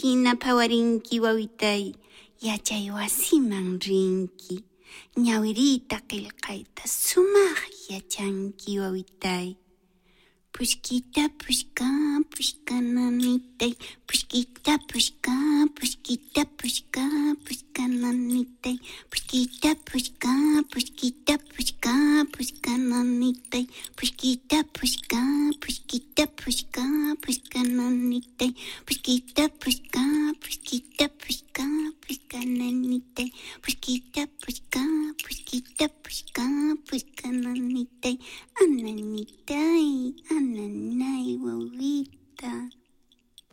hina phawarinki wawitay, yachay wasiman rinki. Ñawirita qillqayta sumaq yachanki wawitay. Pushkita pushka pushkananitay, pushkita pushka pushkita pushka pushkananitay, pushkita pushka pushkita pushka pushkananitay, pushkita pushka pushkita pushka pushkananitay, pushkita pushka pushkita